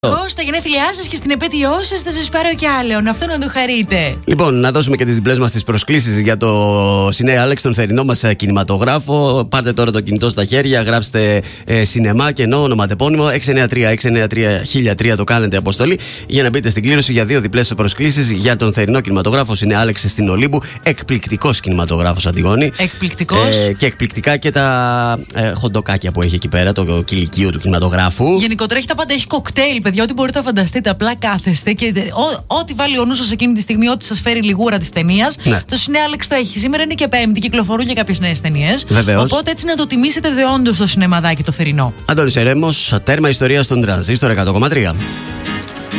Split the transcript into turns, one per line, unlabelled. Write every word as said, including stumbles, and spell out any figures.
Εγώ στα γενέθλιά σας και στην επέτειό σας θα σας πάρω κι άλλον. Αυτό να το χαρείτε.
Λοιπόν, να δώσουμε και τις διπλές μας τις προσκλήσεις για το Σινέ Άλεξ, τον θερινό μας κινηματογράφο. Πάρτε τώρα το κινητό στα χέρια, γράψτε ε, σινεμά και ενώ ονοματεπώνυμο έξι εννιά τρία έξι εννιά τρία χίλια τρία, το κάνετε αποστολή για να μπείτε στην κλήρωση για δύο διπλές προσκλήσεις για τον θερινό κινηματογράφο Σινέ Άλεξ στην Ολύμπου. Εκπληκτικός κινηματογράφος, Αντιγόνη.
Εκπληκτικός.
Ε, και εκπληκτικά και τα ε, χοντοκάκια που έχει εκεί πέρα, το κηλικείο του κινηματογράφου.
Γενικότερα έχει τα πάντα, έχει κοκτέιλ, παιδιά, ό,τι μπορείτε να φανταστείτε. Απλά κάθεστε και ό, ό,τι βάλει ο νους σας εκείνη τη στιγμή, ό,τι σας φέρει λιγούρα της ταινίας. Ναι. Το Σινέ Άλεξ το έχει. Σήμερα είναι και Πέμπτη, κυκλοφορούν και κάποιες νέες ταινίες.
Βεβαίως.
Οπότε έτσι να το τιμήσετε δεόντως το σινεμαδάκι το θερινό.
Αντώνης Ερέμος, τέρμα ιστορία στον Τρανζίστορ εκατό κόμμα τρία.